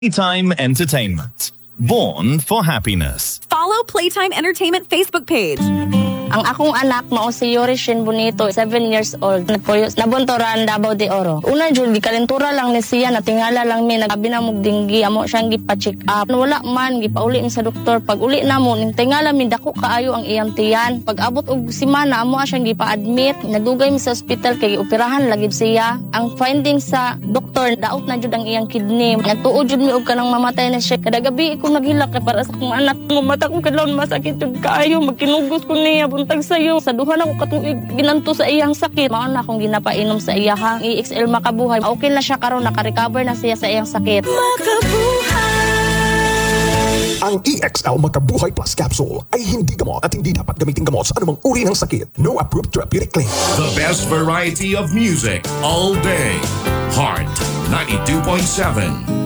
Playtime Entertainment. Born for happiness. Follow Playtime Entertainment Facebook page. Ang akong anak mao si Yorishin Bonito, 7 years old. Nabuntoran Davao de Oro. Una jud gikalentura lang ni siya, natingala lang mi, nagabi na mog dinggi, amo siyang gipa-check up. Wala man gipauli mi sa doktor. Pag uli na mo, tingala mi dako kaayo ang iyang tiyan. Pag abot og semana amo siyang gipa-admit. Nadugay mi sa ospital kay operahan lagi siya. Ang findings sa doktor, daot na jud ang iyang kidney. Nagtuod jud mi og kanang mamatay na siya. Kada gabi ko naghilak kay para sa akong anak. Mata ko kadlawon masakit jud kaayo, magkinugos ko niya buntag sayo. Sa duha na ko katuig ginanto sa iyang sakit. Mao na akong ginapainom sa iyahang EXL Makabuhay. Okay na siya karon, naka-recover na siya sa iyang sakit. Ang EXL Makabuhay Plus Capsule ay hindi gamot at hindi dapat gamitin gamot sa anumang uri ng sakit. No approved therapeutic claim. The best variety of music all day. Heart 92.7.